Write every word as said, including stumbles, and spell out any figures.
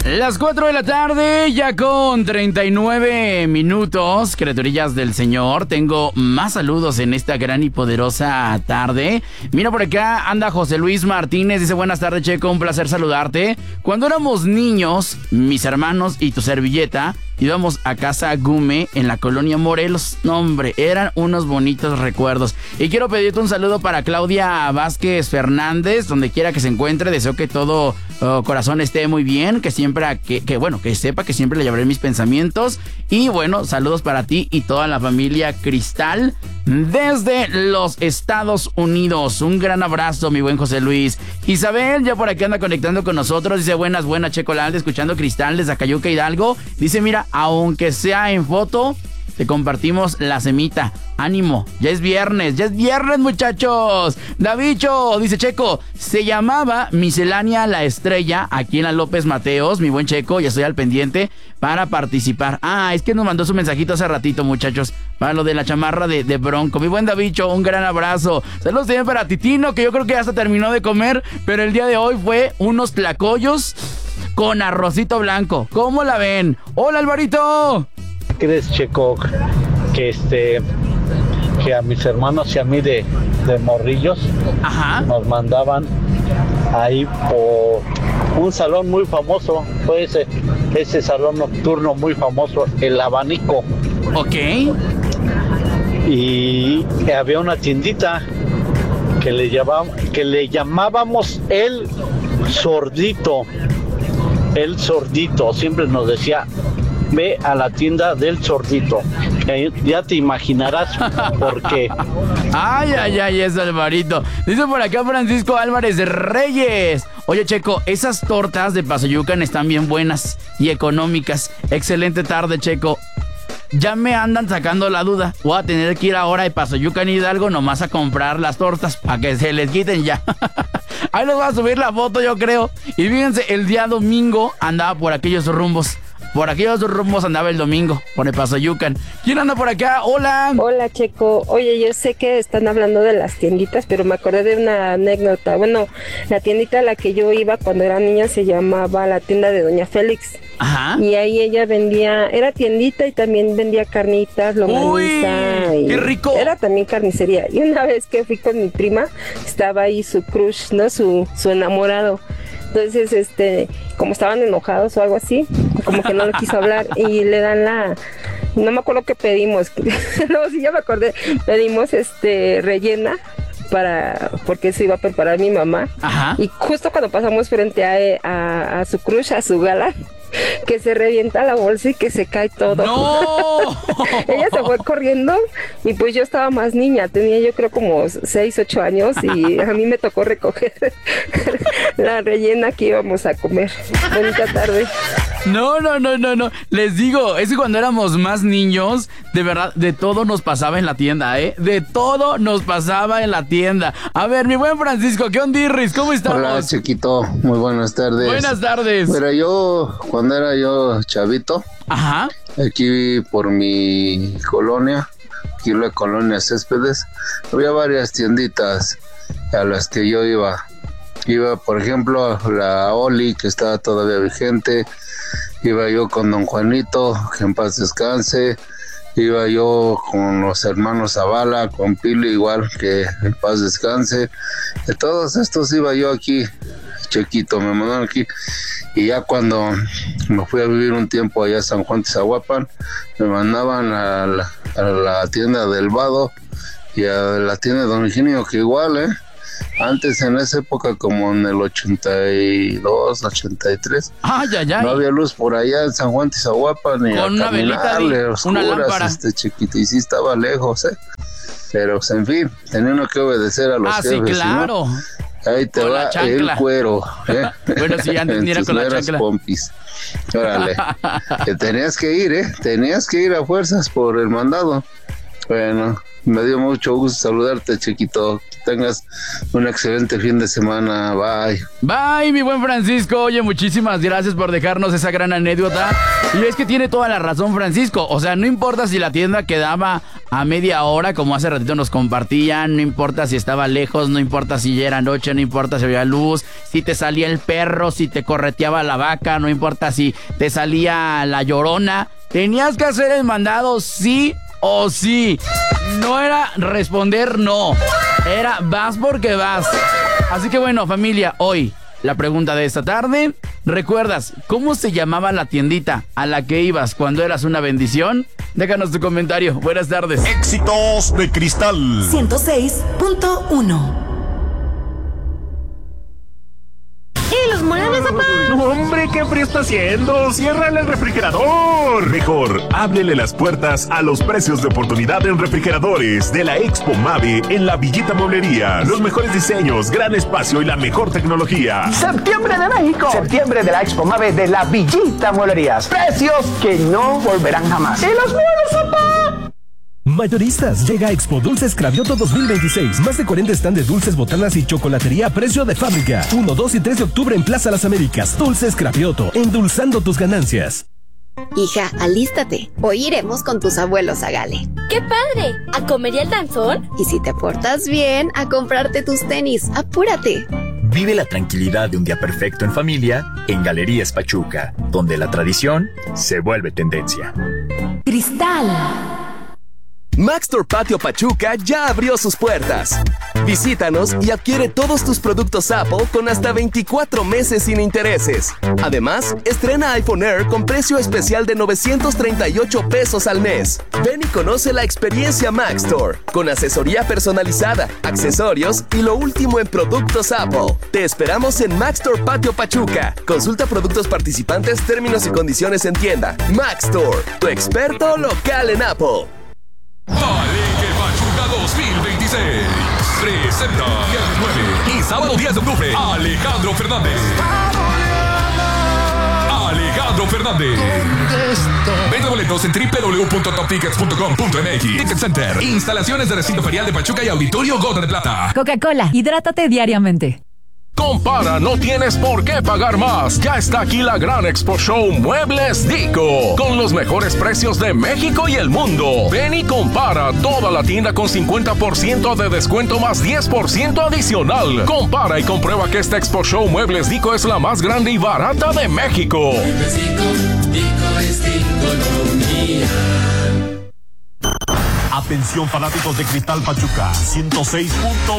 Las cuatro de la tarde, ya con treinta y nueve minutos, criaturillas del Señor. Tengo más saludos en esta gran y poderosa tarde. Mira, por acá anda José Luis Martínez, dice: buenas tardes, Checo, un placer saludarte. Cuando éramos niños, mis hermanos y tu servilleta, íbamos a Casa Gume en la colonia Morelos. No, hombre, eran unos bonitos recuerdos. Y quiero pedirte un saludo para Claudia Vázquez Fernández, donde quiera que se encuentre. Deseo que todo uh, corazón esté muy bien, que siempre, que, que bueno, que sepa que siempre le llevaré mis pensamientos. Y bueno, saludos para ti y toda la familia Cristal desde los Estados Unidos. Un gran abrazo, mi buen José Luis. Isabel, ya por aquí anda conectando con nosotros. Dice: buenas, buenas, Checo Lalde, escuchando Cristal desde Acayuca, Hidalgo. Dice: mira, aunque sea en foto, te compartimos la semita. Ánimo, ya es viernes, ya es viernes, muchachos. Davicho dice: Checo, se llamaba Miscelánea La Estrella aquí en la López Mateos. Mi buen Checo, ya estoy al pendiente para participar. Ah, es que nos mandó su mensajito hace ratito, muchachos, para lo de la chamarra de, de Bronco. Mi buen Davicho, un gran abrazo. Saludos también para Titino, que yo creo que ya se terminó de comer, pero el día de hoy fue unos tlacoyos con arrocito blanco. ¿Cómo la ven? Hola, Alvarito. ¿Qué crees, Checo? Que este que a mis hermanos y a mí de, de morrillos, ajá, nos mandaban ahí por un salón muy famoso, fue ese, ese salón nocturno muy famoso, el Abanico. Ok. Y había una tiendita que le llamábamos, que le llamábamos el Sordito. El Sordito, siempre nos decía: ve a la tienda del Sordito. Ya te imaginarás por qué. Ay, ay, ay, es Alvarito. Dice por acá Francisco Álvarez Reyes: oye, Checo, esas tortas de Pasoyucan están bien buenas y económicas. Excelente tarde, Checo. Ya me andan sacando la duda. Voy a tener que ir ahora de Pasoyucan, Hidalgo, nomás a comprar las tortas para que se les quiten ya. Ahí les voy a subir la foto, yo creo. Y fíjense, el día domingo andaba por aquellos rumbos. Por aquellos rumbos andaba el domingo, por el Pasoyucan. ¿Quién anda por acá? Hola. Hola, Checo. Oye, yo sé que están hablando de las tienditas, pero me acordé de una anécdota. Bueno, la tiendita a la que yo iba cuando era niña se llamaba la tienda de Doña Félix. Ajá. Y ahí ella vendía, era tiendita y también vendía carnitas, longaniza. ¡Uy! ¡Qué rico! Era también carnicería. Y una vez que fui con mi prima, estaba ahí su crush, ¿no? Su, su enamorado. Entonces, este, como estaban enojados o algo así, como que no le quiso hablar y le dan la, no me acuerdo qué pedimos, no, sí ya me acordé, pedimos este rellena para, porque eso iba a preparar mi mamá. Ajá. Y justo cuando pasamos frente a, a, a su crush, a su gala, que se revienta la bolsa y que se cae todo. ¡No! Ella se fue corriendo y pues yo estaba más niña, tenía yo creo como seis, ocho años y a mí me tocó recoger la rellena que íbamos a comer. Bonita tarde. No, no, no, no, no. Les digo, es que cuando éramos más niños, de verdad, de todo nos pasaba en la tienda, ¿eh? De todo nos pasaba en la tienda. A ver, mi buen Francisco, ¿qué ondirris? ¿Cómo estamos? Hola, chiquito. Muy buenas tardes. Buenas tardes. Pero yo, cuando era yo chavito, ajá, aquí por mi colonia, aquí la colonia Céspedes, había varias tienditas a las que yo iba. Iba, por ejemplo, la Oli, que estaba todavía vigente. Iba yo con don Juanito, que en paz descanse. Iba yo con los hermanos Zavala, con Pili, igual, que en paz descanse. De todos estos iba yo aquí, chiquito, me mandaron aquí. Y ya cuando me fui a vivir un tiempo allá a San Juan de Zahuapan, me mandaban a la, a la tienda del Vado y a la tienda de Don Eugenio, que igual, ¿eh? Antes, en esa época, como en el ochenta y dos, ochenta y tres, ay, ay, ay, no había luz por allá en San Juan de Zahuapan, ni con a una velita, oscuras, una lámpara, este chiquito, y sí estaba lejos, ¿eh? Pero, pues, en fin, tenía uno que obedecer a los ah, jefes, sí, claro. ¿no? Ahí te con va el cuero, ¿eh? Bueno, si antes ni era con la chancla. Pompis. Órale, que tenías que ir, ¿eh? Tenías que ir a fuerzas por el mandado. Bueno, me dio mucho gusto saludarte, chiquito. Que tengas un excelente fin de semana. Bye. Bye, mi buen Francisco. Oye, muchísimas gracias por dejarnos esa gran anécdota. Y es que tiene toda la razón, Francisco. O sea, no importa si la tienda quedaba a media hora, como hace ratito nos compartían, no importa si estaba lejos, no importa si ya era noche, no importa si había luz, si te salía el perro, si te correteaba la vaca, no importa si te salía la llorona. Tenías que hacer el mandado sí o sí. No era responder no, era vas porque vas. Así que bueno, familia, hoy la pregunta de esta tarde: ¿recuerdas cómo se llamaba la tiendita a la que ibas cuando eras una bendición? Déjanos tu comentario. Buenas tardes. Éxitos de Cristal ciento seis punto uno. ¿Y los muebles, papá? No, hombre, ¿qué frío está haciendo? ¡Ciérrale el refrigerador! Mejor, ábrele las puertas a los precios de oportunidad en refrigeradores de la Expo Mave en la Villita Mueblería. Los mejores diseños, gran espacio y la mejor tecnología. Septiembre de México. Septiembre de la Expo Mave de la Villita Mueblerías. Precios que no volverán jamás. ¡Y los muebles, papá! Mayoristas, llega a Expo Dulces Cravioto dos mil veintiséis. Más de cuarenta stand de dulces, botanas y chocolatería a precio de fábrica. uno, dos y tres de octubre en Plaza Las Américas. Dulces Cravioto, endulzando tus ganancias. Hija, alístate. Hoy iremos con tus abuelos a Gale. ¡Qué padre! ¿A comer y al danzón? Y si te portas bien, a comprarte tus tenis. ¡Apúrate! Vive la tranquilidad de un día perfecto en familia en Galerías Pachuca, donde la tradición se vuelve tendencia. Cristal. Maxtor Patio Pachuca ya abrió sus puertas. Visítanos y adquiere todos tus productos Apple con hasta veinticuatro meses sin intereses. Además, estrena iPhone Air con precio especial de novecientos treinta y ocho pesos al mes. Ven y conoce la experiencia Maxtor, con asesoría personalizada, accesorios y lo último en productos Apple. Te esperamos en Maxtor Patio Pachuca. Consulta productos participantes, términos y condiciones en tienda. Maxtor, tu experto local en Apple. Palenque Pachuca dos mil veintiséis. Presenta viernes nueve y sábado diez de octubre. Alejandro Fernández. Alejandro Fernández. Vende boletos en doble u doble u doble u punto top tickets punto com punto m x. Ticket Center. Instalaciones de recinto ferial de Pachuca y Auditorio Gota de Plata. Coca-Cola, hidrátate diariamente. Compara, no tienes por qué pagar más. Ya está aquí la gran Expo Show Muebles Dico, con los mejores precios de México y el mundo. Ven y compara toda la tienda con cincuenta por ciento de descuento más diez por ciento adicional. Compara y comprueba que esta Expo Show Muebles Dico es la más grande y barata de México. Muebles Dico, Dico es Diconomía. Atención fanáticos de Cristal Pachuca, ciento seis punto